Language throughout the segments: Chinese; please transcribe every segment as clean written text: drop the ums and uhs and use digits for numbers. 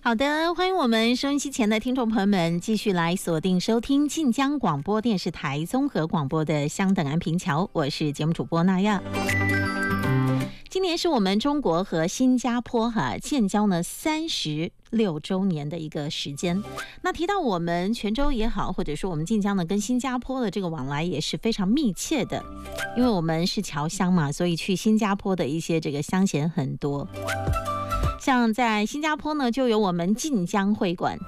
好的，欢迎我们收音机前的听众朋友们继续来锁定收听晋江广播电视台综合广播的相等安平桥，我是节目主播娜亚。今年是我们中国和新加坡建交呢36周年的一个时间。那提到我们泉州也好，或者说我们晋江呢跟新加坡的这个往来也是非常密切的，因为我们是侨乡嘛，所以去新加坡的一些这个乡贤很多。像在新加坡呢，就有我们晋江会馆。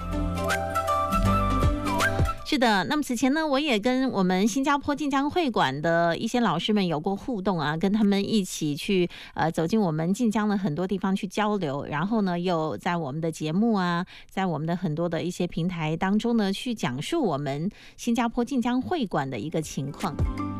是的，那么此前呢，我也跟我们新加坡晋江会馆的一些老师们有过互动啊，跟他们一起去走进我们晋江的很多地方去交流，然后呢，又在我们的节目啊，在我们的很多的一些平台当中呢，去讲述我们新加坡晋江会馆的一个情况。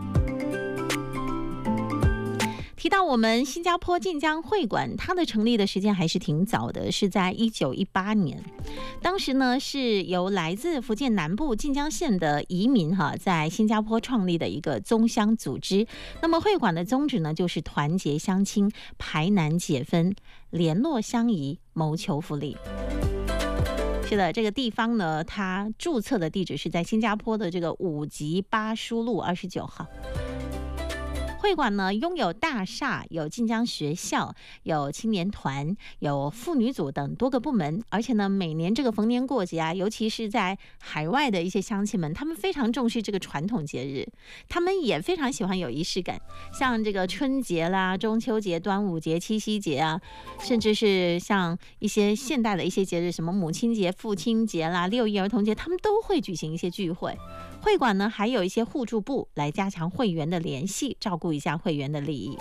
提到我们新加坡晋江会馆，它的成立的时间还是挺早的，是在1918年。当时呢，是由来自福建南部晋江县的移民在新加坡创立的一个宗乡组织。那么会馆的宗旨呢，就是团结乡亲，排难解纷，联络乡谊，谋求福利。是的，这个地方呢，它注册的地址是在新加坡的这个5级巴书路29号。会馆呢拥有大厦，有晋江学校，有青年团，有妇女组等多个部门，而且呢每年这个逢年过节啊，尤其是在海外的一些乡亲们，他们非常重视这个传统节日，他们也非常喜欢有仪式感，像这个春节啦、中秋节、端午节、七夕节啊，甚至是像一些现代的一些节日，什么母亲节、父亲节啦、6一儿童节，他们都会举行一些聚会。会馆呢还有一些互助部来加强会员的联系，照顾一下会员的利益。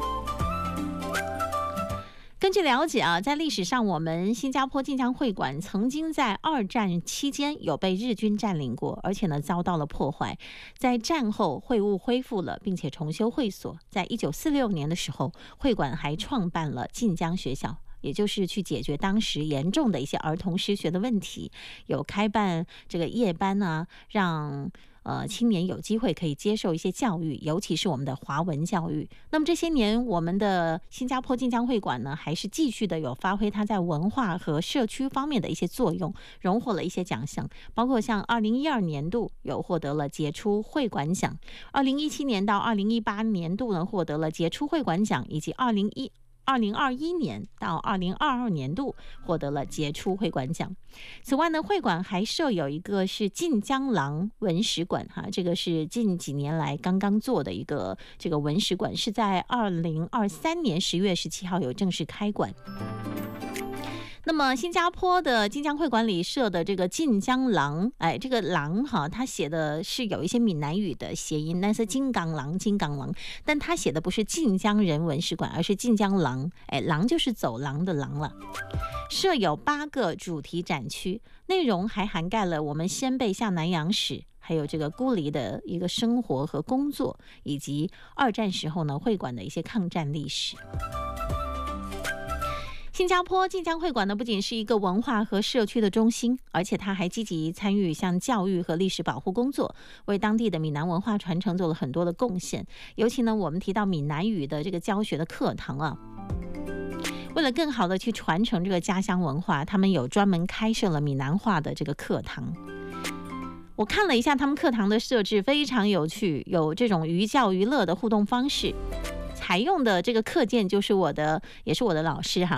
根据了解啊，在历史上我们新加坡晋江会馆曾经在2战期间有被日军占领过，而且呢遭到了破坏。在战后会务恢复了，并且重修会所。在1946年的时候，会馆还创办了晋江学校，也就是去解决当时严重的一些儿童失学的问题，有开办这个夜班啊，让青年有机会可以接受一些教育，尤其是我们的华文教育。那么这些年，我们的新加坡晋江会馆呢，还是继续的有发挥它在文化和社区方面的一些作用，荣获了一些奖项，包括像2012年度有获得了杰出会馆奖，2017年到2018年度呢获得了杰出会馆奖，以及2021年到2022年度获得了杰出会馆奖。此外呢，会馆还设有一个是晋江廊文史馆这个是近几年来刚刚做的一个这个文史馆，是在2023年10月17号有正式开馆。那么新加坡的晋江会馆里设的这个晋江廊，这个廊它写的是有一些闽南语的谐音，那是金刚廊，但它写的不是晋江人文史馆，而是晋江廊，廊就是走廊的廊了。设有8个主题展区，内容还涵盖了我们先辈下南洋史，还有这个孤离的一个生活和工作，以及2战时候呢会馆的一些抗战历史。新加坡晋江会馆呢，不仅是一个文化和社区的中心，而且它还积极参与像教育和历史保护工作，为当地的闽南文化传承做了很多的贡献。尤其呢，我们提到闽南语的这个教学的课堂啊，为了更好的去传承这个家乡文化，他们有专门开设了闽南话的这个课堂。我看了一下他们课堂的设置，非常有趣，有这种寓教于乐的互动方式。采用的这个课件就是也是我的老师